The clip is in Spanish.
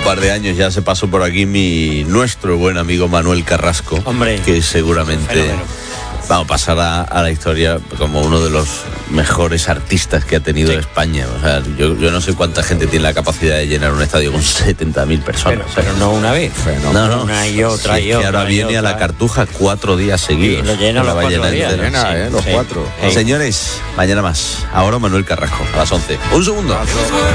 par de años ya se pasó por aquí nuestro buen amigo Manuel Carrasco. Hombre, que seguramente vamos a pasar a la historia como uno de los mejores artistas que ha tenido España. O sea, yo no sé cuánta gente tiene la capacidad de llenar un estadio con 70.000 personas. Pero no una vez, no. Una y otra y otra. Que ahora viene a la Cartuja 4 días seguidos. Y lo llena los 4 días. Los 4. Señores, mañana más. Ahora Manuel Carrasco, a las 11. Un segundo.